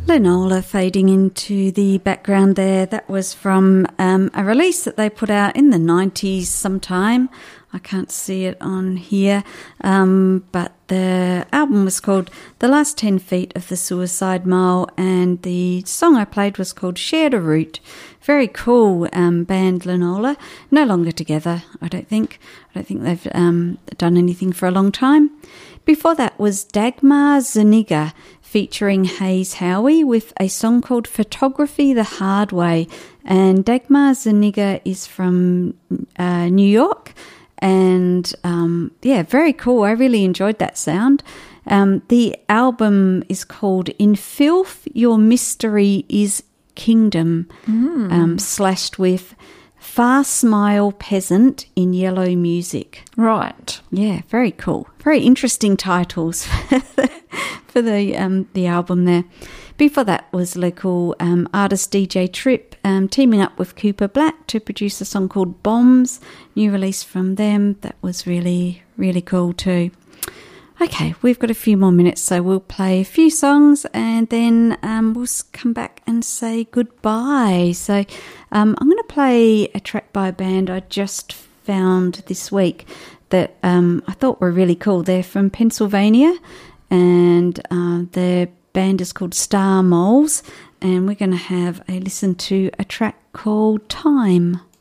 Linola fading into the background there. That was from a release that they put out in the 90s sometime. I can't see it on here, but the album was called The Last 10 Feet of the Suicide Mile, and the song I played was called Shared a Route. Very cool band, Linola. No longer together, I don't think. I don't think they've done anything for a long time. Before that was Dagmar Zuniga featuring Hayes Howie with a song called Photography the Hard Way. And Dagmar Zuniga is from New York. And, very cool. I really enjoyed that sound. The album is called In Filth, Your Mystery is Kingdom, slashed with Far Smile Peasant in Yellow Music. Right. Yeah, very cool. Very interesting titles for the album there. Before that was local artist DJ Trip teaming up with Cooper Black to produce a song called Bombs, new release from them. That was really, really cool too. Okay, we've got a few more minutes, so we'll play a few songs and then we'll come back and say goodbye. So I'm going to play a track by a band I just found this week that I thought were really cool. They're from Pennsylvania, and their band is called Star Moles, and we're going to have a listen to a track called Time.